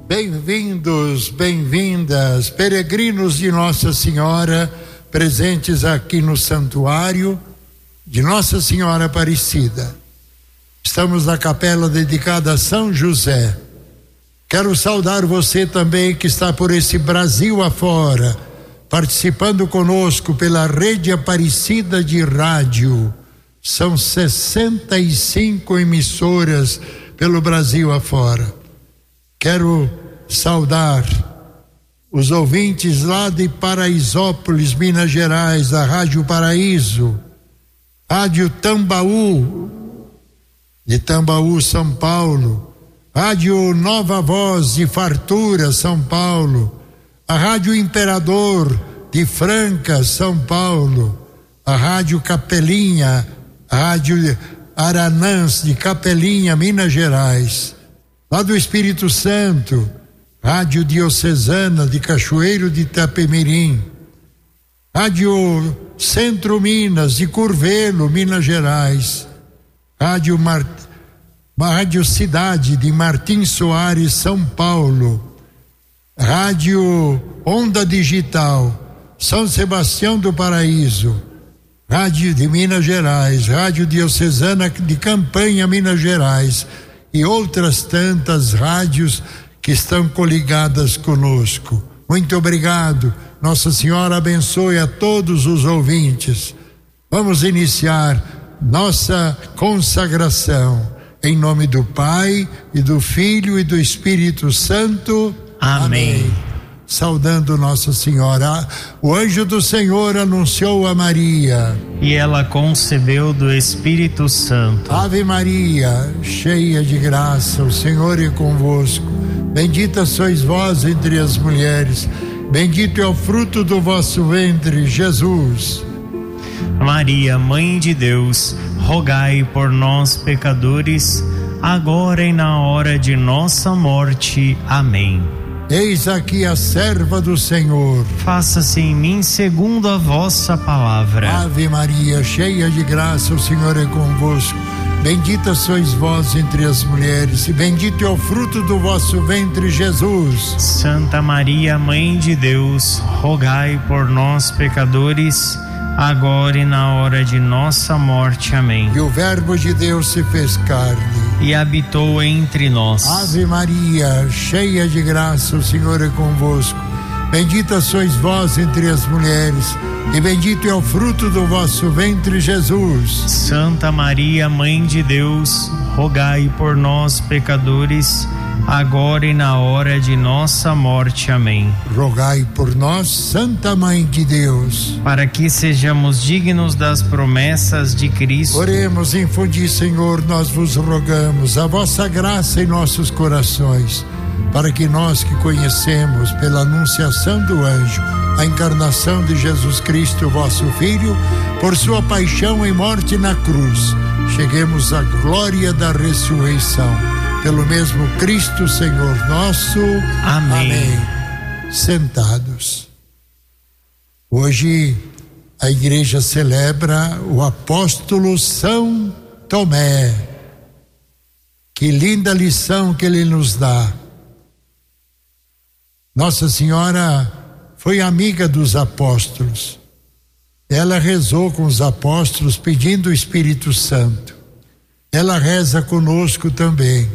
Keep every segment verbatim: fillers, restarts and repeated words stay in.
Bem-vindos, bem-vindas, peregrinos de Nossa Senhora, presentes aqui no santuário de Nossa Senhora Aparecida. Estamos na capela dedicada a São José. Quero saudar você também que está por esse Brasil afora, participando conosco pela Rede Aparecida de Rádio. São sessenta e cinco emissoras pelo Brasil afora. Quero saudar os ouvintes lá de Paraisópolis, Minas Gerais, da Rádio Paraíso, Rádio Tambaú, de Tambaú, São Paulo, Rádio Nova Voz de Fartura, São Paulo, a Rádio Imperador de Franca, São Paulo, a Rádio Capelinha, a Rádio Aranãs de Capelinha, Minas Gerais, lá do Espírito Santo, Rádio Diocesana de Cachoeiro de Itapemirim, Rádio Centro Minas de Curvelo, Minas Gerais, Rádio, Mar... Rádio Cidade de Martim Soares, São Paulo, Rádio Onda Digital, São Sebastião do Paraíso, Rádio de Minas Gerais, Rádio Diocesana de Campanha, Minas Gerais, e outras tantas rádios que estão coligadas conosco. Muito obrigado. Nossa Senhora abençoe a todos os ouvintes. Vamos iniciar nossa consagração em nome do Pai e do Filho e do Espírito Santo. Amém. Amém. Saudando Nossa Senhora, o anjo do Senhor anunciou a Maria, e ela concebeu do Espírito Santo. Ave Maria, cheia de graça, o Senhor é convosco. Bendita sois vós entre as mulheres, bendito é o fruto do vosso ventre, Jesus. Maria, Mãe de Deus, rogai por nós, pecadores, agora e na hora de nossa morte. Amém. Eis aqui a serva do Senhor. Faça-se em mim segundo a vossa palavra. Ave Maria, cheia de graça, o Senhor é convosco. Bendita sois vós entre as mulheres, e bendito é o fruto do vosso ventre, Jesus. Santa Maria, Mãe de Deus, rogai por nós, pecadores, agora e na hora de nossa morte. Amém. E o Verbo de Deus se fez carne e habitou entre nós. Ave Maria, cheia de graça, o Senhor é convosco. Bendita sois vós entre as mulheres, e bendito é o fruto do vosso ventre, Jesus. Santa Maria, Mãe de Deus, rogai por nós, pecadores, agora e na hora de nossa morte. Amém. Rogai por nós, Santa Mãe de Deus, para que sejamos dignos das promessas de Cristo. Oremos, infundi, Senhor, nós vos rogamos a vossa graça em nossos corações, para que nós que conhecemos pela anunciação do anjo a encarnação de Jesus Cristo, vosso Filho, por sua paixão e morte na cruz, cheguemos à glória da ressurreição. Pelo mesmo Cristo Senhor nosso. Amém. Amém. Sentados. Hoje a igreja celebra o apóstolo São Tomé. Que linda lição que ele nos dá. Nossa Senhora foi amiga dos apóstolos. Ela rezou com os apóstolos pedindo o Espírito Santo. Ela reza conosco também.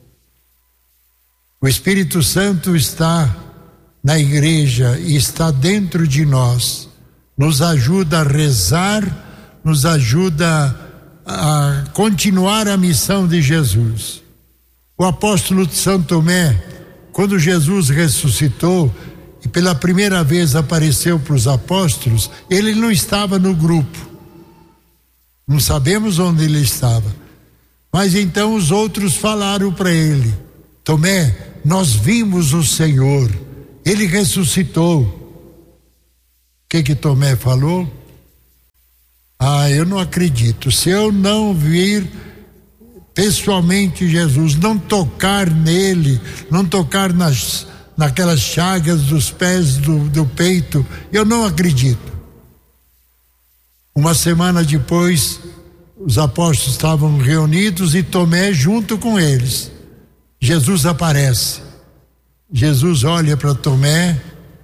O Espírito Santo está na igreja e está dentro de nós. Nos ajuda a rezar, nos ajuda a continuar a missão de Jesus. O apóstolo de São Tomé, quando Jesus ressuscitou e pela primeira vez apareceu para os apóstolos, ele não estava no grupo. Não sabemos onde ele estava. Mas então os outros falaram para ele: Tomé, nós vimos o Senhor, ele ressuscitou. O que que Tomé falou? Ah, eu não acredito. Se eu não vir pessoalmente Jesus, não tocar nele, não tocar nas, naquelas chagas dos pés, do, do peito, eu não acredito. Uma semana depois, os apóstolos estavam reunidos e Tomé junto com eles. Jesus aparece Jesus olha para Tomé,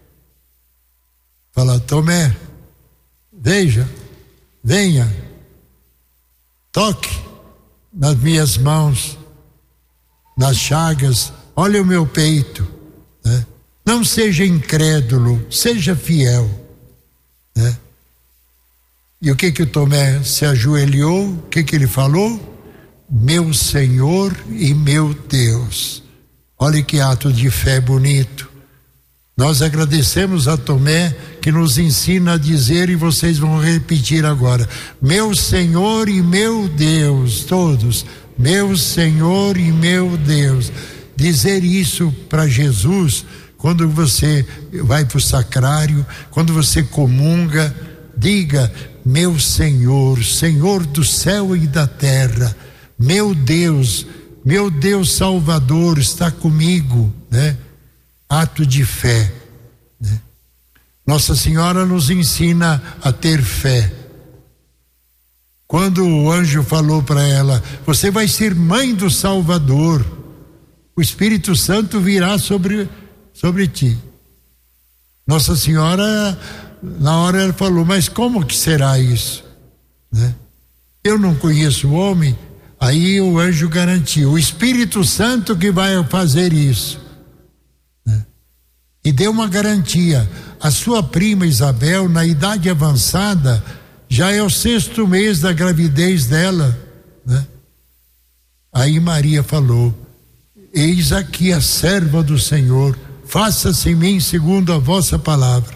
fala: Tomé, veja, venha, toque nas minhas mãos, nas chagas, olha o meu peito, né? Não seja incrédulo, seja fiel, né? E o que que o Tomé se ajoelhou? O que que ele falou? Meu Senhor e meu Deus. Olha que ato de fé bonito. Nós agradecemos a Tomé, que nos ensina a dizer, e vocês vão repetir agora: meu Senhor e meu Deus. Todos: meu Senhor e meu Deus. Dizer isso para Jesus quando você vai para o sacrário, quando você comunga, diga: meu Senhor, Senhor do céu e da terra, meu Deus, meu Deus Salvador está comigo, né? Ato de fé, né? Nossa Senhora nos ensina a ter fé. Quando o anjo falou para ela: você vai ser mãe do Salvador, o Espírito Santo virá sobre, sobre ti. Nossa Senhora, na hora ela falou: mas como que será isso, né? Eu não conheço o homem. Aí o anjo garantiu: o Espírito Santo que vai fazer isso, né? E deu uma garantia. A sua prima Isabel, na idade avançada, já é o sexto mês da gravidez dela, né? Aí Maria falou: eis aqui a serva do Senhor, faça-se em mim segundo a vossa palavra,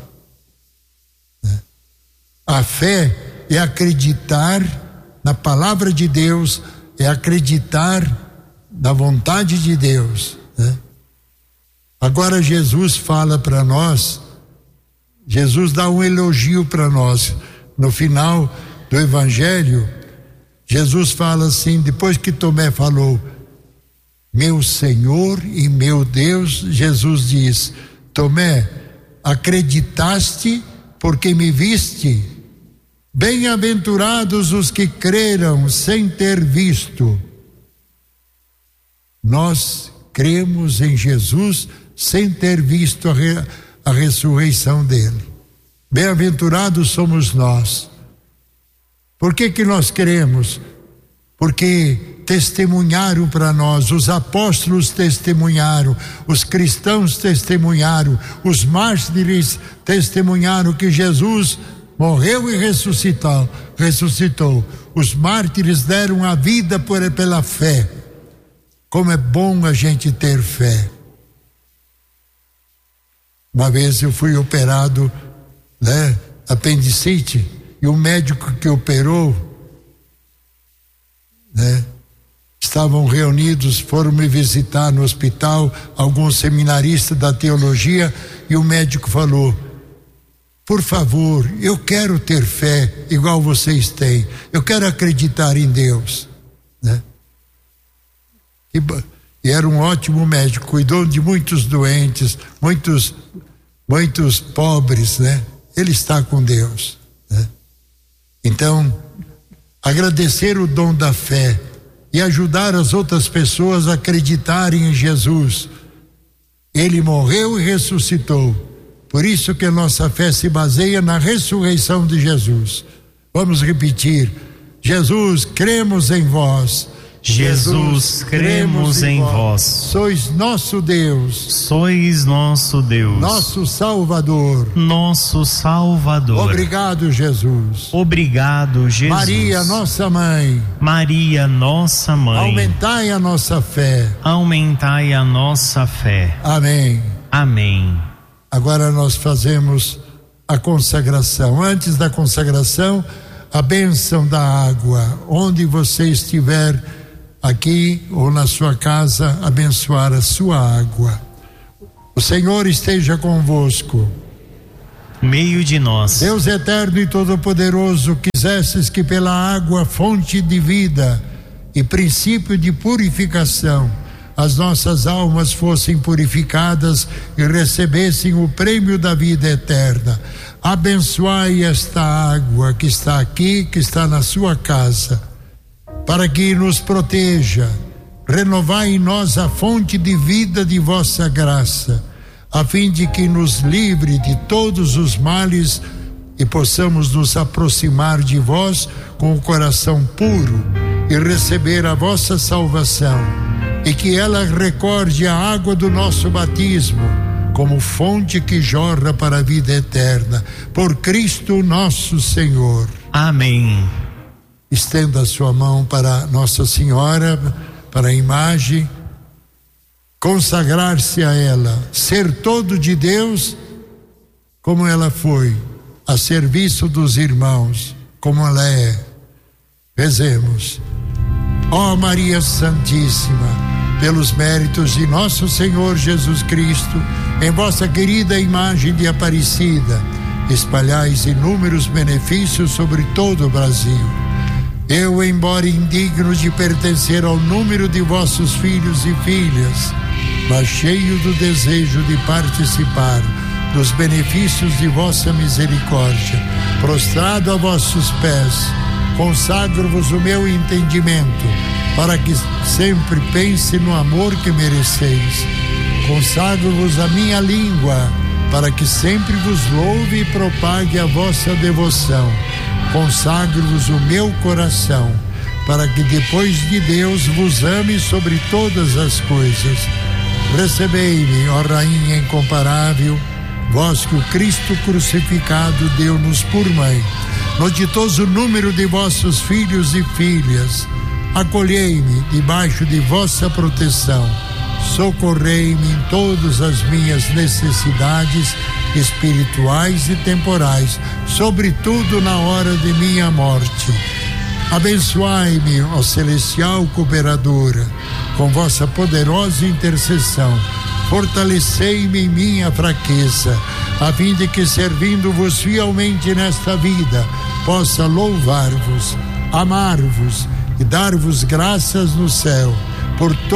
né? A fé é acreditar na palavra de Deus, é acreditar na vontade de Deus, né? Agora Jesus fala para nós, Jesus dá um elogio para nós. No final do Evangelho, Jesus fala assim, depois que Tomé falou: meu Senhor e meu Deus, Jesus diz: Tomé, acreditaste porque me viste? Bem-aventurados os que creram sem ter visto. Nós cremos em Jesus sem ter visto a, re, a ressurreição dele. Bem-aventurados somos nós. Por que que nós queremos? Porque testemunharam para nós, os apóstolos testemunharam, os cristãos testemunharam, os mártires testemunharam que Jesus morreu e ressuscitou, ressuscitou. Os mártires deram a vida por, pela fé. Como é bom a gente ter fé. Uma vez eu fui operado, né, apendicite, e o médico que operou, né, estavam reunidos, foram me visitar no hospital, alguns seminaristas da teologia, e o médico falou: por favor, eu quero ter fé igual vocês têm, eu quero acreditar em Deus, né? E, e era um ótimo médico, cuidou de muitos doentes, muitos, muitos pobres, né? Ele está com Deus, né? Então, agradecer o dom da fé e ajudar as outras pessoas a acreditarem em Jesus. Ele morreu e ressuscitou. Por isso que a nossa fé se baseia na ressurreição de Jesus. Vamos repetir: Jesus, cremos em vós. Jesus, cremos em vós. Sois nosso Deus. Sois nosso Deus. Nosso Salvador. Nosso Salvador. Obrigado, Jesus. Obrigado, Jesus. Maria, nossa mãe. Maria, nossa mãe. Aumentai a nossa fé. Aumentai a nossa fé. Amém. Amém. Agora nós fazemos a consagração. Antes da consagração, a bênção da água. Onde você estiver, aqui ou na sua casa, abençoar a sua água. O Senhor esteja convosco. Meio de nós. Deus eterno e todo-poderoso, quisesses que pela água, fonte de vida e princípio de purificação, as nossas almas fossem purificadas e recebessem o prêmio da vida eterna. Abençoai esta água que está aqui, que está na sua casa, para que nos proteja, renovai em nós a fonte de vida de vossa graça, a fim de que nos livre de todos os males e possamos nos aproximar de vós com o coração puro e receber a vossa salvação, e que ela recorde a água do nosso batismo como fonte que jorra para a vida eterna. Por Cristo nosso Senhor. Amém. Estenda a sua mão para Nossa Senhora, para a imagem, consagrar-se a ela, ser todo de Deus, como ela foi, a serviço dos irmãos, como ela é. Rezemos. Ó Maria Santíssima, pelos méritos de nosso Senhor Jesus Cristo, em vossa querida imagem de Aparecida, espalhais inúmeros benefícios sobre todo o Brasil. Eu, embora indigno de pertencer ao número de vossos filhos e filhas, mas cheio do desejo de participar dos benefícios de vossa misericórdia, prostrado a vossos pés, consagro-vos o meu entendimento, para que sempre pense no amor que mereceis. Consagro-vos a minha língua, para que sempre vos louve e propague a vossa devoção. Consagro-vos o meu coração, para que depois de Deus vos ame sobre todas as coisas. Recebei-me, ó Rainha incomparável, vós que o Cristo crucificado deu-nos por mãe. No ditoso número de vossos filhos e filhas, acolhei-me debaixo de vossa proteção. Socorrei-me em todas as minhas necessidades espirituais e temporais, sobretudo na hora de minha morte. Abençoai-me, ó celestial cooperadora, com vossa poderosa intercessão. Fortalecei-me em minha fraqueza, a fim de que, servindo-vos fielmente nesta vida, possa louvar-vos, amar-vos e dar-vos graças no céu por